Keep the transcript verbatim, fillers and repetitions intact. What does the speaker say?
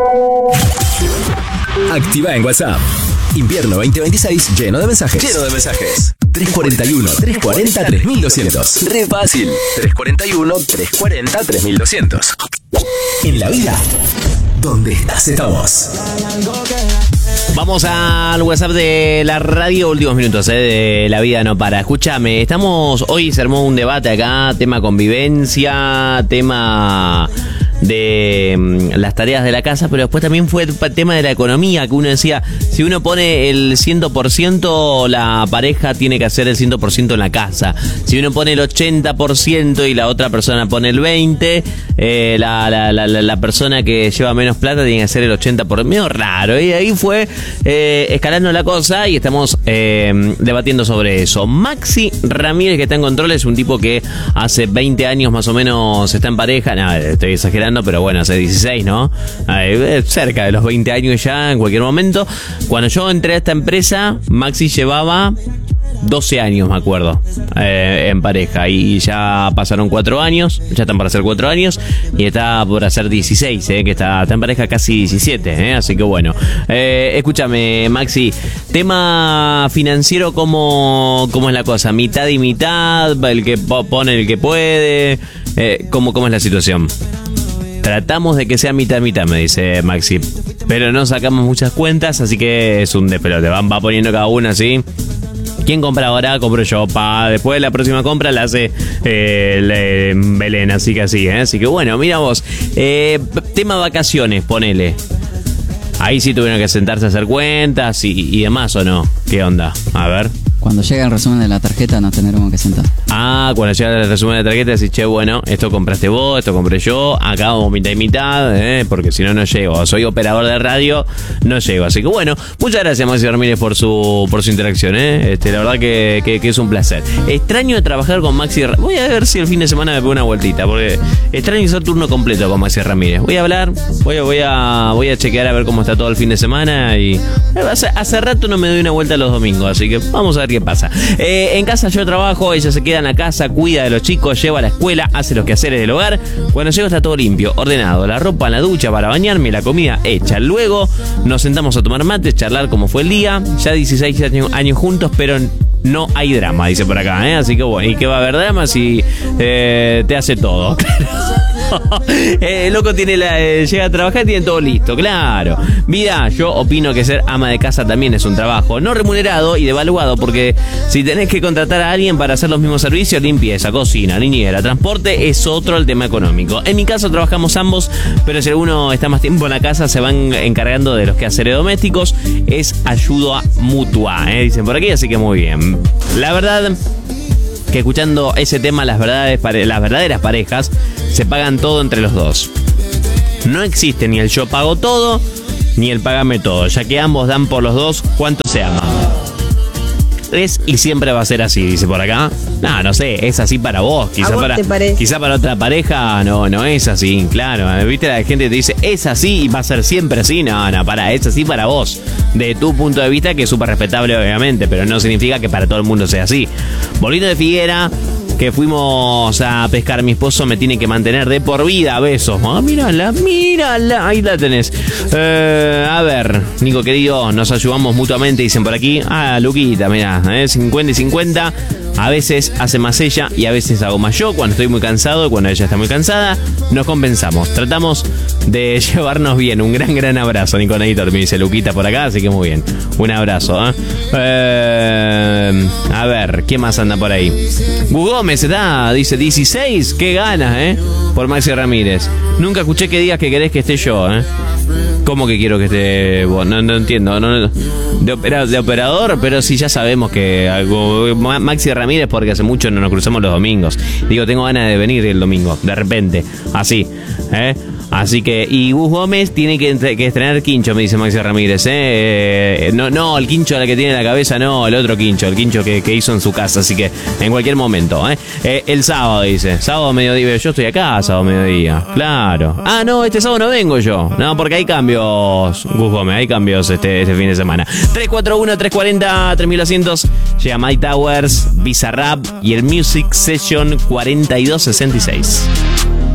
Activa en WhatsApp. Invierno veinte veintiséis lleno de mensajes. Lleno de mensajes. tres cuarenta y uno, tres cuarenta, tres mil doscientos. Re fácil. tres cuarenta y uno, tres cuarenta, tres mil doscientos. En la vida, donde estás, estamos. Vamos al WhatsApp de la radio, últimos minutos, ¿eh? De La Vida No Para. Escúchame, estamos, hoy se armó un debate acá, tema convivencia, tema de mm, las tareas de la casa, pero después también fue el tema de la economía, que uno decía, si uno pone el cien por ciento, la pareja tiene que hacer el cien por ciento en la casa. Si uno pone el ochenta por ciento y la otra persona pone el veinte por ciento, eh, la, la, la, la persona que lleva menos plata tiene que hacer el ochenta por ciento. Medio raro, y ahí fue eh, escalando la cosa y estamos eh, debatiendo sobre eso. Maxi Ramírez, que está en control, es un tipo que hace veinte años más o menos está en pareja. No, estoy exagerando, pero bueno, hace dieciséis, ¿no? Eh, cerca de los veinte años ya, en cualquier momento. Cuando yo entré a esta empresa, Maxi llevaba doce años, me acuerdo, eh, en pareja, y ya pasaron cuatro años, ya están para hacer cuatro años, y está por hacer dieciséis, eh, que está, está en pareja casi diecisiete, eh, así que bueno. Eh, escúchame, Maxi, tema financiero, ¿cómo, cómo es la cosa? ¿Mitad y mitad? ¿El que pone el que puede? Eh, ¿cómo, ¿Cómo es la situación? Tratamos de que sea mitad mitad, me dice Maxi, pero no sacamos muchas cuentas, así que es un despelote. Va, va poniendo cada uno así. ¿Quién compra ahora? Compro yo. Pa, después de la próxima compra la hace eh, le, Belén, así que así, ¿eh? Así que bueno, mira vos. Eh, tema vacaciones, ponele. Ahí sí tuvieron que sentarse a hacer cuentas y, y demás, ¿o no? ¿Qué onda? A ver. Cuando llega el resumen de la tarjeta nos tendremos que sentar. Ah, cuando llega el resumen de la tarjeta decís, che, bueno, esto compraste vos, esto compré yo, acá vamos mitad y mitad, ¿eh? Porque si no, no llego. Soy operador de radio, no llego. Así que bueno, muchas gracias, Maxi Ramírez, por su por su interacción, ¿eh? Este, la verdad que, que, que es un placer. Extraño trabajar con Maxi Ramírez. Voy a ver si el fin de semana me pego una vueltita, porque extraño hacer turno completo con Maxi Ramírez. Voy a hablar, voy a, voy a, voy a chequear a ver cómo está todo el fin de semana y hace, hace rato no me doy una vuelta los domingos, así que vamos a ver qué pasa. Eh, en casa yo trabajo, ella se queda en la casa, cuida de los chicos, lleva a la escuela, hace los quehaceres del hogar. Cuando llego está todo limpio, ordenado, la ropa en la ducha para bañarme, la comida hecha. Luego nos sentamos a tomar mate, charlar cómo fue el día. Ya dieciséis años, años juntos, pero no hay drama, dice por acá, ¿eh? Así que bueno, ¿y qué va a haber drama si eh, te hace todo? eh, el loco tiene la, eh, llega a trabajar y tiene todo listo, claro. Vida, yo opino que ser ama de casa también es un trabajo no remunerado y devaluado, porque si tenés que contratar a alguien para hacer los mismos servicios, limpieza, cocina, niñera, transporte, es otro el tema económico. En mi caso trabajamos ambos, pero si alguno está más tiempo en la casa, se van encargando de los quehaceres domésticos. Es ayuda mutua, ¿eh? Dicen por aquí, así que muy bien. La verdad que escuchando ese tema, las verdades, las verdaderas parejas se pagan todo entre los dos. No existe ni el yo pago todo, ni el págame todo, ya que ambos dan por los dos cuánto se aman. Es y siempre va a ser así, dice por acá. No, no sé, es así para vos. Quizá para, quizá para otra pareja no, no es así, claro. Viste, la gente te dice, es así y va a ser siempre así. No, no, para, es así para vos. De tu punto de vista, que es súper respetable, obviamente, pero no significa que para todo el mundo sea así. Bolito de Figuera, que fuimos a pescar, mi esposo me tiene que mantener de por vida. Besos. Ah, mírala, mírala. Ahí la tenés. Eh, a ver, Nico querido, nos ayudamos mutuamente, dicen por aquí. Ah, Luquita, mirá, eh, cincuenta y cincuenta. A veces hace más ella y a veces hago más yo. Cuando estoy muy cansado y cuando ella está muy cansada, nos compensamos. Tratamos de llevarnos bien. Un gran, gran abrazo, Nico Neitor, me dice Luquita por acá, así que muy bien. Un abrazo, ¿eh? Eh, a ver, ¿quién más anda por ahí? Gus Gómez está, dice dieciséis. Qué ganas, ¿eh? Por Maxi Ramírez. Nunca escuché que digas que querés que esté yo, ¿eh? ¿Cómo que quiero que esté vos? No, no entiendo. No, no. De, opera, de operador, pero sí ya sabemos que algo, Maxi Ramírez, porque hace mucho no nos cruzamos los domingos. Digo, tengo ganas de venir el domingo, de repente, así, ¿eh? Así que, y Gus Gómez tiene que, que estrenar quincho, me dice Maxi Ramírez, ¿eh? No, no, el quincho que tiene en la cabeza, no, el otro quincho, el quincho que, que hizo en su casa, así que en cualquier momento, ¿eh? Eh, el sábado, dice, sábado mediodía, yo estoy acá, sábado mediodía, claro. Ah, no, este sábado no vengo yo, no, porque hay cambios, Gus Gómez, hay cambios este, este fin de semana. tres cuatro uno, tres cuatro cero, tres mil doscientos, llega Mike Towers, Bizarrap y el Music Session cuarenta y dos sesenta y seis.